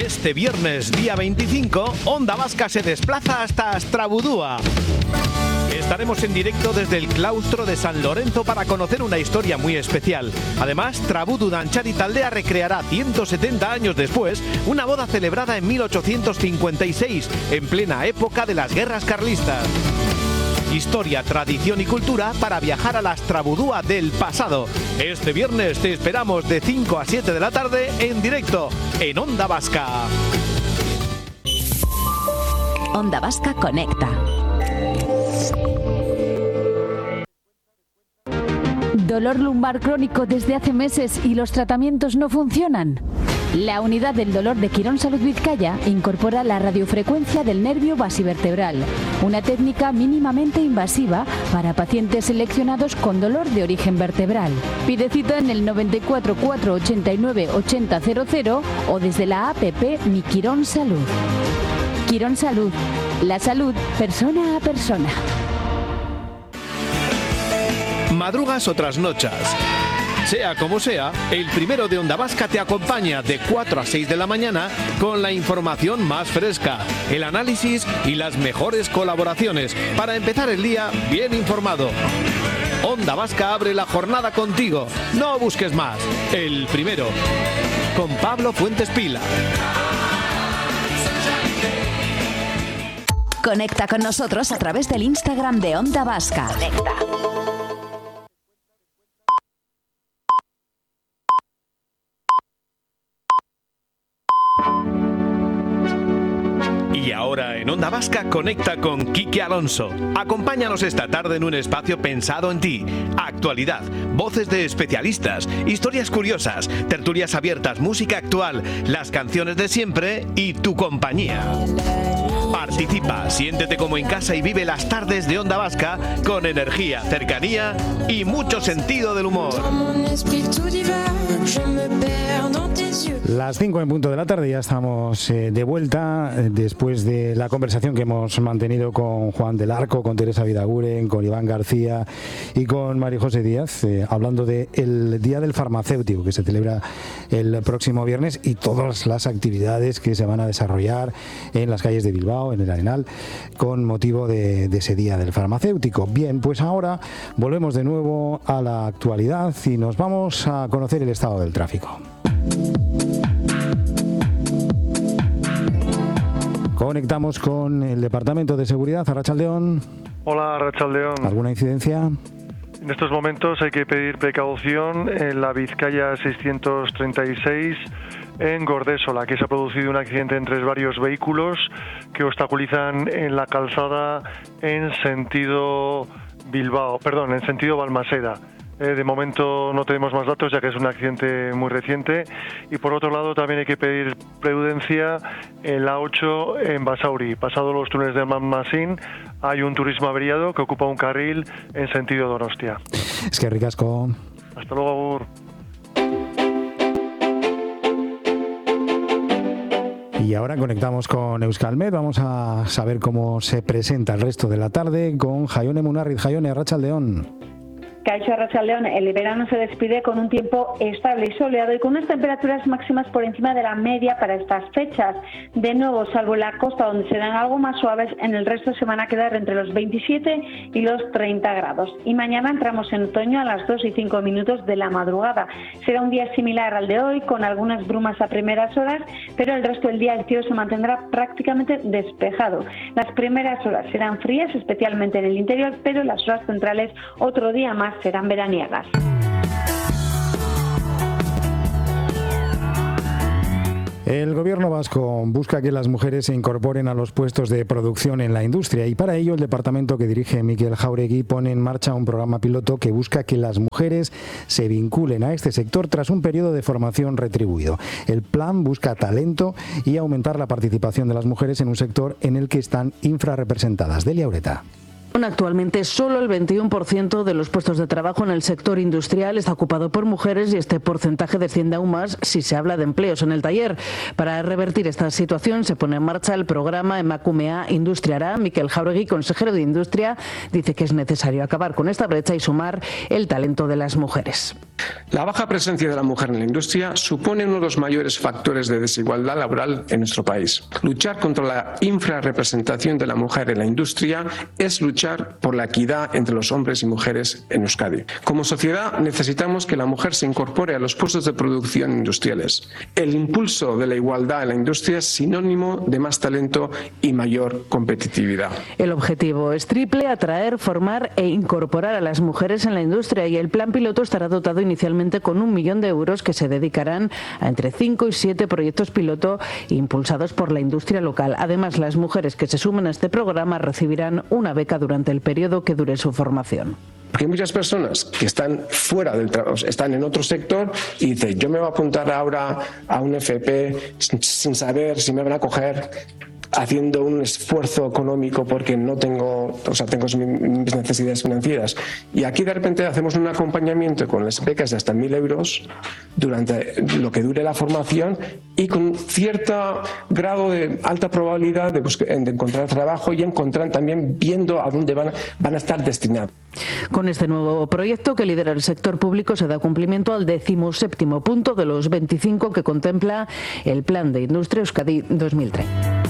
Este viernes, día 25, Onda Vasca se desplaza hasta Astrabudúa. Estaremos en directo desde el claustro de San Lorenzo para conocer una historia muy especial. Además, Trabudu Danchari Taldea recreará 170 años después una boda celebrada en 1856, en plena época de las guerras carlistas. Historia, tradición y cultura para viajar a la Astrabudúa del pasado. Este viernes te esperamos de 5 a 7 de la tarde en directo en Onda Vasca. Onda Vasca conecta. ¿Dolor lumbar crónico desde hace meses y los tratamientos no funcionan? La unidad del dolor de Quirón Salud Vizcaya incorpora la radiofrecuencia del nervio basivertebral, una técnica mínimamente invasiva para pacientes seleccionados con dolor de origen vertebral. Pide cita en el 94 489 8000 o desde la APP Mi Quirón Salud. Quirón Salud, la salud persona a persona. Madrugas o trasnochas. Sea como sea, el primero de Onda Vasca te acompaña de 4 a 6 de la mañana con la información más fresca, el análisis y las mejores colaboraciones para empezar el día bien informado. Onda Vasca abre la jornada contigo. No busques más. El primero. Con Pablo Fuentes Pila. Conecta con nosotros a través del Instagram de Onda Vasca. Conecta. Y ahora en Onda Vasca conecta con Quique Alonso. Acompáñanos esta tarde en un espacio pensado en ti. Actualidad, voces de especialistas, historias curiosas, tertulias abiertas, música actual, las canciones de siempre y tu compañía. Participa, siéntete como en casa y vive las tardes de Onda Vasca con energía, cercanía y mucho sentido del humor. Las 5 en punto de la tarde, ya estamos de vuelta después de la conversación que hemos mantenido con Juan del Arco, con Teresa Vidaguren, con Iván García y con María José Díaz, hablando del Día del Farmacéutico que se celebra el próximo viernes y todas las actividades que se van a desarrollar en las calles de Bilbao, en el Arenal, con motivo de ese Día del Farmacéutico. Bien, pues ahora volvemos de nuevo a la actualidad y nos vamos a conocer el estado del tráfico. Conectamos con el Departamento de Seguridad. Arratsaldeon. Hola, Arratsaldeon. ¿Alguna incidencia? En estos momentos hay que pedir precaución en la Vizcaya 636 en Gordesola, que se ha producido un accidente entre varios vehículos que obstaculizan en la calzada en sentido en sentido Balmaseda. De momento no tenemos más datos, ya que es un accidente muy reciente. Y por otro lado también hay que pedir prudencia en la 8 en Basauri. Pasado los túneles de Manmasín hay un turismo averiado que ocupa un carril en sentido Donostia. Es que ricasco. Hasta luego, Agur. Y ahora conectamos con Euskalmet. Vamos a saber cómo se presenta el resto de la tarde con Jaione Munarriz. Jaione, Arratsaldeon. Caixo Arratsaldeon, el verano se despide con un tiempo estable y soleado y con unas temperaturas máximas por encima de la media para estas fechas. De nuevo, salvo en la costa donde serán algo más suaves, en el resto se van a quedar entre los 27 y los 30 grados. Y mañana entramos en otoño a las 2 y 5 minutos de la madrugada. Será un día similar al de hoy, con algunas brumas a primeras horas, pero el resto del día el cielo se mantendrá prácticamente despejado. Las primeras horas serán frías, especialmente en el interior, pero las horas centrales otro día más serán veraniegas. El gobierno vasco busca que las mujeres se incorporen a los puestos de producción en la industria y para ello el departamento que dirige Mikel Jauregui pone en marcha un programa piloto que busca que las mujeres se vinculen a este sector tras un periodo de formación retribuido. El plan busca talento y aumentar la participación de las mujeres en un sector en el que están infrarrepresentadas. Delia Ureta. Actualmente solo el 21% de los puestos de trabajo en el sector industrial está ocupado por mujeres y este porcentaje desciende aún más si se habla de empleos en el taller. Para revertir esta situación se pone en marcha el programa Emakumea Industriara. Mikel Jauregui, consejero de Industria, dice que es necesario acabar con esta brecha y sumar el talento de las mujeres. La baja presencia de la mujer en la industria supone uno de los mayores factores de desigualdad laboral en nuestro país. Luchar contra la infrarrepresentación de la mujer en la industria es luchar por la equidad entre los hombres y mujeres en Euskadi. Como sociedad necesitamos que la mujer se incorpore a los puestos de producción industriales. El impulso de la igualdad en la industria es sinónimo de más talento y mayor competitividad. El objetivo es triple: atraer, formar e incorporar a las mujeres en la industria, y el plan piloto estará dotado inicialmente con 1 millón de euros que se dedicarán a entre 5 y 7 proyectos piloto impulsados por la industria local. Además, las mujeres que se sumen a este programa recibirán una beca durante el periodo que dure su formación. Porque hay muchas personas que están fuera del trabajo, están en otro sector y dicen: yo me voy a apuntar ahora a un FP sin saber si me van a coger, haciendo un esfuerzo económico porque no tengo, tengo mis necesidades financieras. Y aquí de repente hacemos un acompañamiento con las becas de hasta 1.000 euros durante lo que dure la formación y con cierto grado de alta probabilidad de encontrar trabajo y encontrar también viendo a dónde van a estar destinados. Con este nuevo proyecto que lidera el sector público se da cumplimiento al 17º punto de los 25 que contempla el Plan de Industria Euskadi 2030.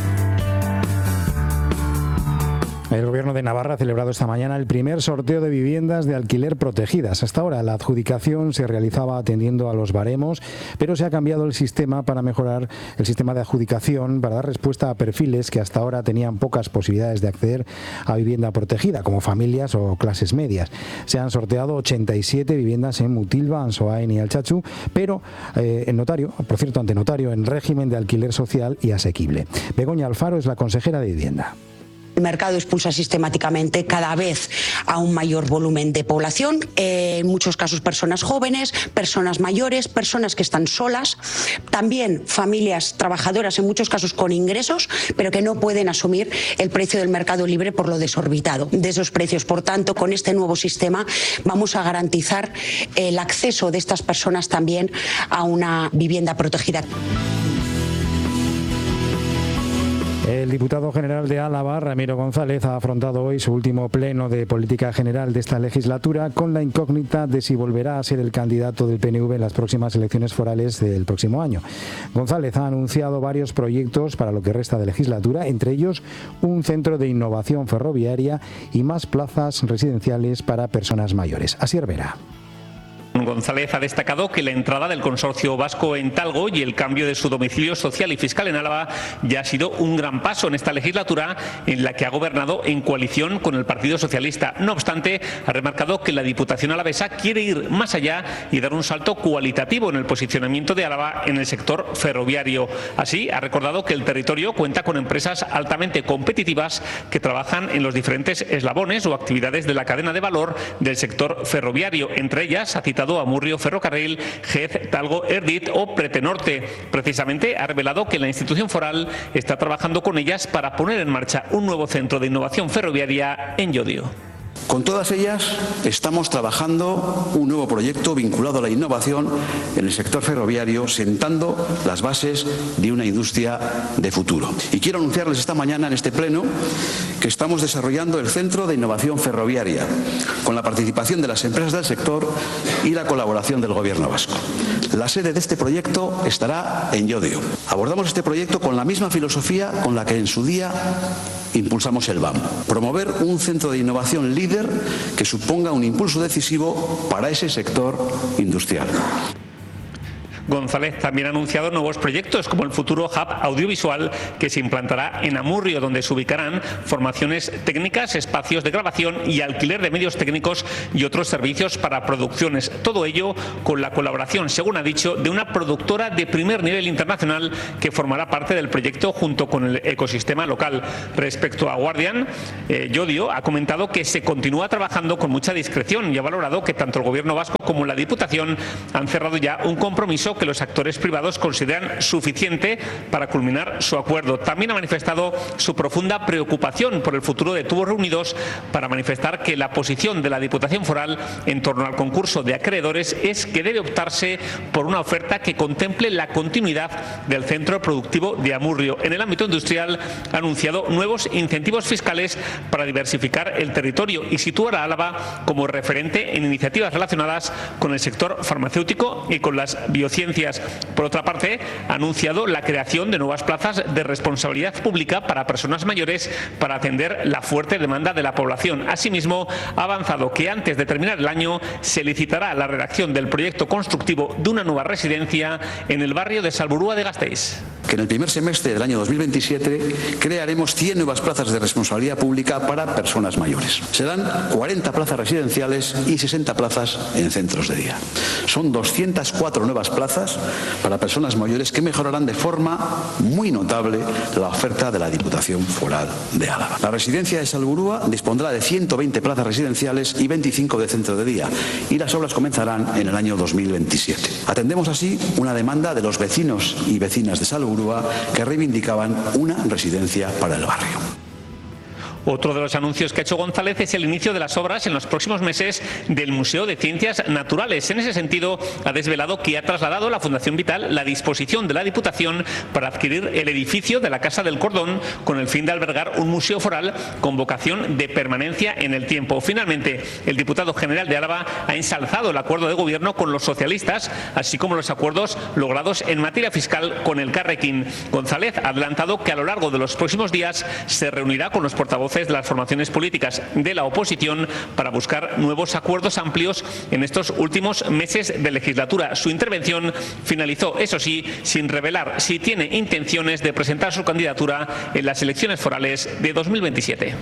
El Gobierno de Navarra ha celebrado esta mañana el primer sorteo de viviendas de alquiler protegidas. Hasta ahora la adjudicación se realizaba atendiendo a los baremos, pero se ha cambiado el sistema para mejorar el sistema de adjudicación, para dar respuesta a perfiles que hasta ahora tenían pocas posibilidades de acceder a vivienda protegida, como familias o clases medias. Se han sorteado 87 viviendas en Mutilva, Ansoain y Alchachu, pero ante notario, en régimen de alquiler social y asequible. Begoña Alfaro es la consejera de Vivienda. El mercado expulsa sistemáticamente cada vez a un mayor volumen de población, en muchos casos personas jóvenes, personas mayores, personas que están solas, también familias trabajadoras, en muchos casos con ingresos, pero que no pueden asumir el precio del mercado libre por lo desorbitado de esos precios. Por tanto, con este nuevo sistema vamos a garantizar el acceso de estas personas también a una vivienda protegida. El diputado general de Álava, Ramiro González, ha afrontado hoy su último pleno de política general de esta legislatura con la incógnita de si volverá a ser el candidato del PNV en las próximas elecciones forales del próximo año. González ha anunciado varios proyectos para lo que resta de legislatura, entre ellos un centro de innovación ferroviaria y más plazas residenciales para personas mayores. Asier Vera. González ha destacado que la entrada del consorcio vasco en Talgo y el cambio de su domicilio social y fiscal en Álava ya ha sido un gran paso en esta legislatura en la que ha gobernado en coalición con el Partido Socialista. No obstante, ha remarcado que la Diputación alavesa quiere ir más allá y dar un salto cualitativo en el posicionamiento de Álava en el sector ferroviario. Así, ha recordado que el territorio cuenta con empresas altamente competitivas que trabajan en los diferentes eslabones o actividades de la cadena de valor del sector ferroviario. Entre ellas, ha citado a Murrio Ferrocarril, GEZ, Talgo, Erdit o Pretenorte. Precisamente ha revelado que la institución foral está trabajando con ellas para poner en marcha un nuevo centro de innovación ferroviaria en Llodio. Con todas ellas estamos trabajando un nuevo proyecto vinculado a la innovación en el sector ferroviario, sentando las bases de una industria de futuro. Y quiero anunciarles esta mañana en este pleno que estamos desarrollando el Centro de Innovación Ferroviaria, con la participación de las empresas del sector y la colaboración del Gobierno vasco. La sede de este proyecto estará en Llodio. Abordamos este proyecto con la misma filosofía con la que en su día impulsamos el BAM. Promover un centro de innovación líder que suponga un impulso decisivo para ese sector industrial. González también ha anunciado nuevos proyectos como el futuro hub audiovisual que se implantará en Amurrio, donde se ubicarán formaciones técnicas, espacios de grabación y alquiler de medios técnicos y otros servicios para producciones. Todo ello con la colaboración, según ha dicho, de una productora de primer nivel internacional que formará parte del proyecto junto con el ecosistema local. Respecto a Guardian, Llodio ha comentado que se continúa trabajando con mucha discreción y ha valorado que tanto el Gobierno vasco como la Diputación han cerrado ya un compromiso peso que los actores privados consideran suficiente para culminar su acuerdo. También ha manifestado su profunda preocupación por el futuro de Tubos Reunidos, para manifestar que la posición de la Diputación Foral en torno al concurso de acreedores es que debe optarse por una oferta que contemple la continuidad del centro productivo de Amurrio. En el ámbito industrial ha anunciado nuevos incentivos fiscales para diversificar el territorio y situar a Álava como referente en iniciativas relacionadas con el sector farmacéutico y con las biociencias. Por otra parte, ha anunciado la creación de nuevas plazas de responsabilidad pública para personas mayores para atender la fuerte demanda de la población. Asimismo, ha avanzado que antes de terminar el año se licitará la redacción del proyecto constructivo de una nueva residencia en el barrio de Salburua de Gasteiz. Que en el primer semestre del año 2027 crearemos 100 nuevas plazas de responsabilidad pública para personas mayores. Serán 40 plazas residenciales y 60 plazas en centros de día. Son 204 nuevas plazas para personas mayores que mejorarán de forma muy notable la oferta de la Diputación Foral de Álava. La residencia de Salburua dispondrá de 120 plazas residenciales y 25 de centro de día, y las obras comenzarán en el año 2027. Atendemos así una demanda de los vecinos y vecinas de Salburua que reivindicaban una residencia para el barrio. Otro de los anuncios que ha hecho González es el inicio de las obras en los próximos meses del Museo de Ciencias Naturales. En ese sentido, ha desvelado que ha trasladado a la Fundación Vital la disposición de la Diputación para adquirir el edificio de la Casa del Cordón con el fin de albergar un museo foral con vocación de permanencia en el tiempo. Finalmente, el diputado general de Álava ha ensalzado el acuerdo de gobierno con los socialistas, así como los acuerdos logrados en materia fiscal con el Carrequín. González ha adelantado que a lo largo de los próximos días se reunirá con los portavoces de las formaciones políticas de la oposición para buscar nuevos acuerdos amplios en estos últimos meses de legislatura. Su intervención finalizó, eso sí, sin revelar si tiene intenciones de presentar su candidatura en las elecciones forales de 2027.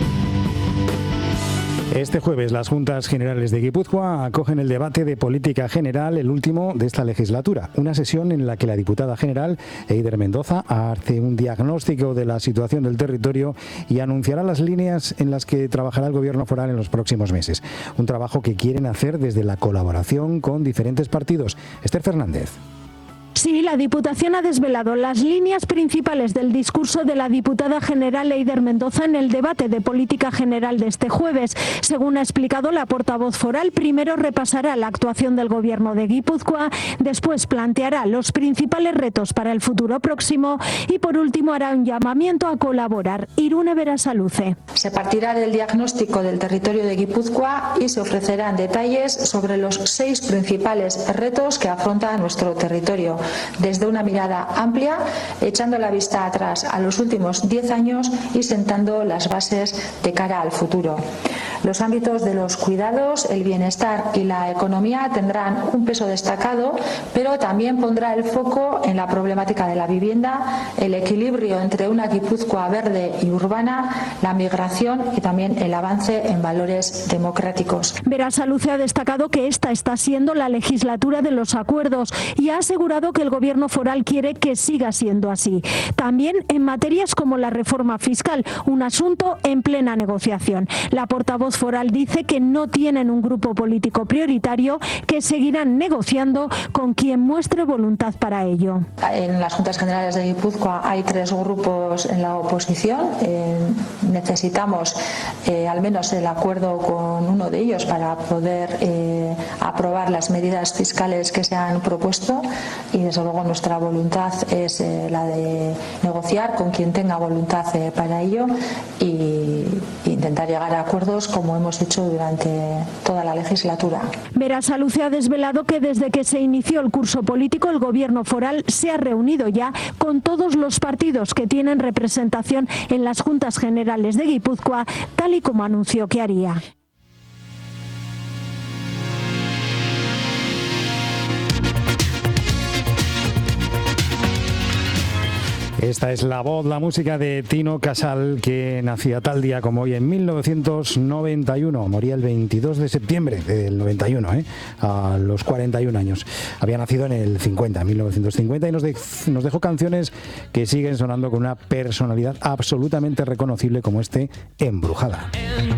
Este jueves las Juntas Generales de Guipúzcoa acogen el debate de política general, el último de esta legislatura. Una sesión en la que la diputada general, Eider Mendoza, hace un diagnóstico de la situación del territorio y anunciará las líneas en las que trabajará el Gobierno foral en los próximos meses. Un trabajo que quieren hacer desde la colaboración con diferentes partidos. Esther Fernández. Sí, la Diputación ha desvelado las líneas principales del discurso de la diputada general Eider Mendoza en el debate de política general de este jueves. Según ha explicado la portavoz foral, primero repasará la actuación del Gobierno de Guipúzcoa, después planteará los principales retos para el futuro próximo y por último hará un llamamiento a colaborar. Irune Berasaluze. Se partirá del diagnóstico del territorio de Guipúzcoa y se ofrecerán detalles sobre los 6 principales retos que afronta nuestro territorio, desde una mirada amplia, echando la vista atrás a los últimos 10 años y sentando las bases de cara al futuro. Los ámbitos de los cuidados, el bienestar y la economía tendrán un peso destacado, pero también pondrá el foco en la problemática de la vivienda, el equilibrio entre una Guipúzcoa verde y urbana, la migración y también el avance en valores democráticos. Berasaluze ha destacado que esta está siendo la legislatura de los acuerdos y ha asegurado que el Gobierno foral quiere que siga siendo así. También en materias como la reforma fiscal, un asunto en plena negociación. La portavoz foral dice que no tienen un grupo político prioritario, que seguirán negociando con quien muestre voluntad para ello. En las Juntas Generales de Guipúzcoa hay 3 grupos en la oposición. Necesitamos al menos el acuerdo con uno de ellos para poder aprobar las medidas fiscales que se han propuesto y desde luego nuestra voluntad es la de negociar con quien tenga voluntad para ello y intentar llegar a acuerdos como hemos hecho durante toda la legislatura. Berasaluze ha desvelado que desde que se inició el curso político el Gobierno foral se ha reunido ya con todos los partidos que tienen representación en las Juntas Generales de Guipúzcoa, tal y como anunció que haría. Esta es la voz, la música de Tino Casal, que nacía tal día como hoy en 1991. Moría el 22 de septiembre del 91, a los 41 años. Había nacido en el 50, 1950, y nos dejó canciones que siguen sonando con una personalidad absolutamente reconocible como este Embrujada.